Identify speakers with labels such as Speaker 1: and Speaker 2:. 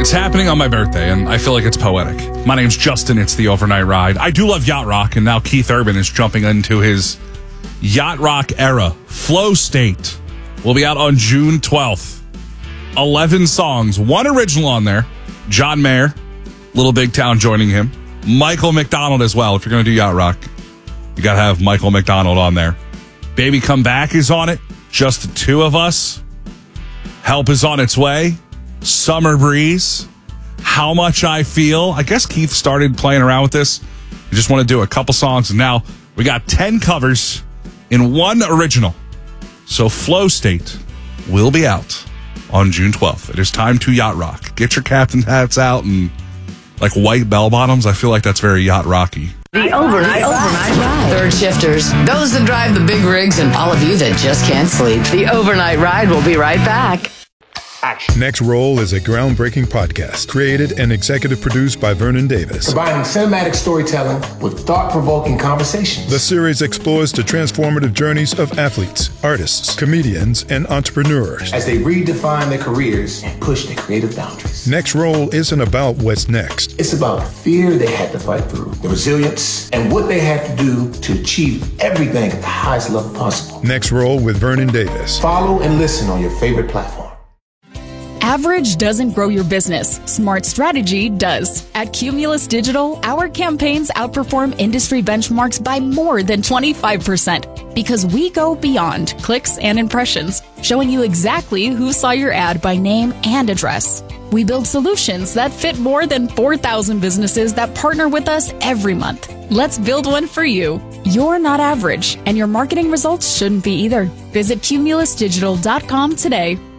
Speaker 1: It's happening on my birthday, and I feel like it's poetic. My name's Justin. It's the Overnight Ride. I do love yacht rock, and now Keith Urban is jumping into his yacht rock era. Flow State will be out on June 12th. 11 songs, one original on there. John Mayer, Little Big Town joining him. Michael McDonald as well. If you're going to do yacht rock, you got to have Michael McDonald on there. Baby Come Back is on it. Just the two of us. Help is on its way. Summer Breeze. How Much I Feel. I guess Keith started playing around with this. We just want to do a couple songs. And now we got 10 covers in one original. So Flow State will be out on June 12th. It is time to yacht rock. Get your captain hats out and like white bell bottoms. I feel like that's very yacht rocky.
Speaker 2: The overnight ride. Third shifters, those that drive the big rigs, and all of you that just can't sleep. The overnight ride will be right back.
Speaker 3: Action. Next Roll is a groundbreaking podcast created and executive produced by Vernon Davis.
Speaker 4: Combining cinematic storytelling with thought-provoking conversations.
Speaker 3: The series explores the transformative journeys of athletes, artists, comedians, and entrepreneurs
Speaker 4: as they redefine their careers and push their creative boundaries.
Speaker 3: Next Roll isn't about what's next.
Speaker 4: It's about the fear they had to fight through, the resilience, and what they had to do to achieve everything at the highest level possible.
Speaker 3: Next Roll with Vernon Davis.
Speaker 4: Follow and listen on your favorite platform.
Speaker 5: Average doesn't grow your business. Smart strategy does. At Cumulus Digital, our campaigns outperform industry benchmarks by more than 25% because we go beyond clicks and impressions, showing you exactly who saw your ad by name and address. We build solutions that fit more than 4,000 businesses that partner with us every month. Let's build one for you. You're not average, and your marketing results shouldn't be either. Visit cumulusdigital.com today.